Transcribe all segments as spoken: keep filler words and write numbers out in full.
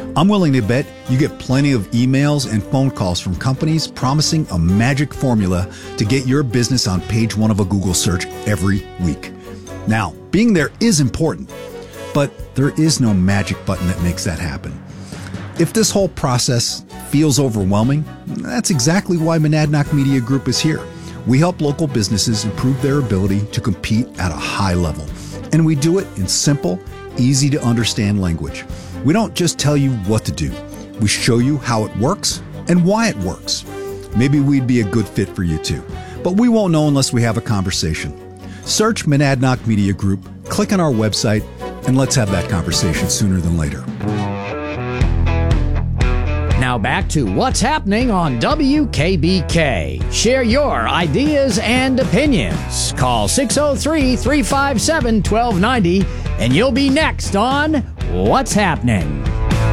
I'm willing to bet you get plenty of emails and phone calls from companies promising a magic formula to get your business on page one of a Google search every week. Now, being there is important, but there is no magic button that makes that happen. If this whole process feels overwhelming, that's exactly why Monadnock Media Group is here. We help local businesses improve their ability to compete at a high level. And we do it in simple, easy to understand language. We don't just tell you what to do. We show you how it works and why it works. Maybe we'd be a good fit for you too, but we won't know unless we have a conversation. Search Monadnock Media Group, click on our website, and let's have that conversation sooner than later. Now back to what's happening on W K B K. Share your ideas and opinions. Call six oh three, three five seven, one two nine oh and you'll be next on What's Happening.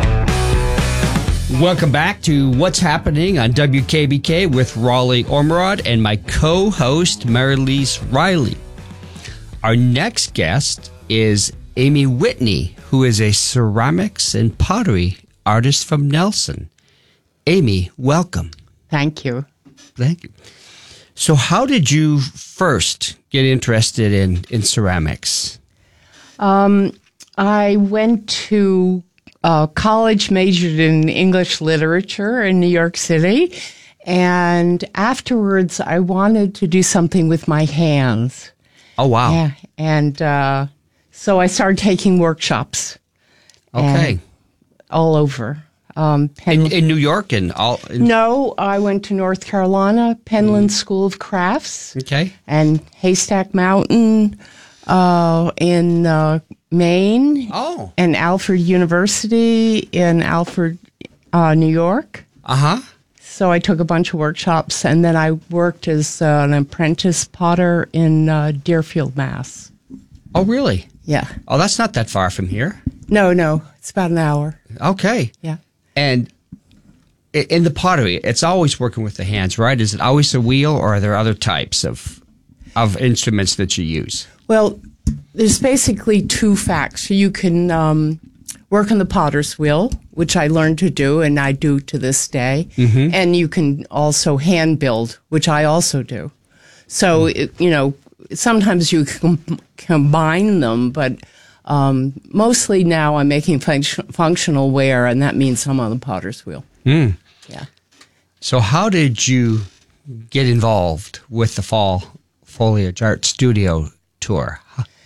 Welcome back to What's Happening on W K B K with Raleigh Ormerod and my co-host Marilise Riley. Our next guest is Amy Whitney, who is a ceramics and pottery artist from Nelson. Amy, welcome. Thank you. Thank you. So how did you first get interested in, in ceramics? Um, I went to uh, college, majored in English literature in New York City, and afterwards I wanted to do something with my hands. Oh, wow. Yeah, and uh, so I started taking workshops. Okay. All over. Um, Pen- in, in New York and all? In- no, I went to North Carolina, Penland mm. School of Crafts. Okay. And Haystack Mountain uh, in uh, Maine. Oh. And Alfred University in Alfred, uh, New York. Uh-huh. So I took a bunch of workshops, and then I worked as uh, an apprentice potter in uh, Deerfield, Mass. Oh, really? Yeah. Oh, that's not that far from here. No, no. It's about an hour. Okay. Yeah. And in the pottery, it's always working with the hands, right? Is it always a wheel, or are there other types of of instruments that you use? Well, there's basically two facts. You can um, work on the potter's wheel, which I learned to do, and I do to this day. Mm-hmm. And you can also hand build, which I also do. So, mm. it, you know, sometimes you can com- combine them, but um, mostly now I'm making func- functional ware, and that means I'm on the potter's wheel. Mm. Yeah. So how did you get involved with the Fall Foliage Art Studio tour?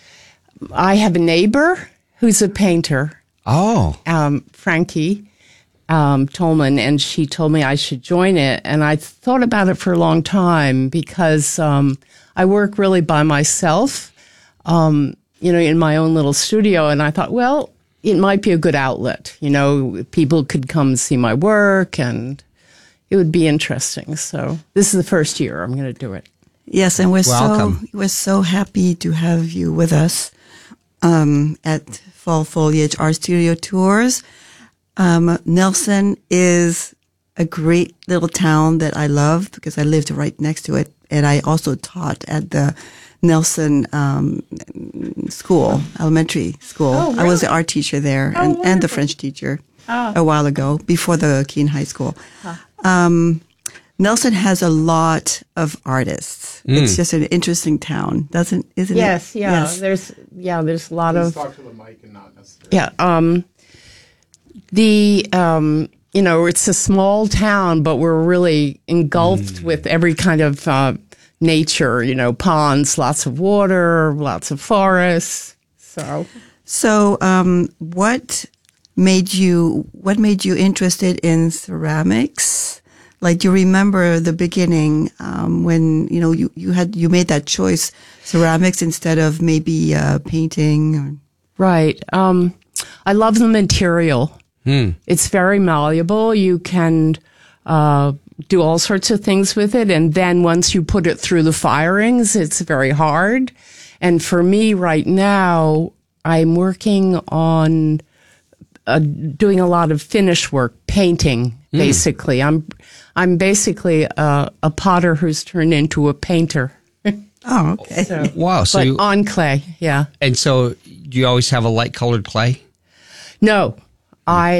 I have a neighbor who's a painter. Oh. Um, Frankie um, Tolman, and she told me I should join it. And I thought about it for a long time because um, I work really by myself, um, you know, in my own little studio. And I thought, well, it might be a good outlet. You know, people could come see my work, and it would be interesting. So this is the first year I'm going to do it. Yes, and we're Welcome. so we're so happy to have you with us um, at Fall Foliage Art Studio Tours. Um, Nelson is a great little town that I love because I lived right next to it, and I also taught at the Nelson um, school, elementary school. Oh, really? I was the art teacher there Oh, and, and the wonderful. French teacher Oh. a while ago, before the Keene High School. Huh. Um, Nelson has a lot of artists. Mm. It's just an interesting town, doesn't isn't Yes, it? yeah. Yes. There's yeah, there's a lot Please of talk to the mic and not necessarily. yeah. Um, the um, you know, it's a small town, but we're really engulfed Mm. with every kind of uh, nature. You know, ponds, lots of water, lots of forests. So So, um, what made you what made you interested in ceramics? Like, do you remember the beginning um, when you know you, you had you made that choice, ceramics instead of maybe uh, painting? Or... right. Um, I love the material. Hmm. It's very malleable. You can uh, do all sorts of things with it. And then once you put it through the firings, it's very hard. And for me right now, I'm working on uh, doing a lot of finish work, painting, basically. I'm I'm basically a, a potter who's turned into a painter. Oh, okay. So, Wow. So but you, on clay, yeah. and so do you always have a light colored clay? No, I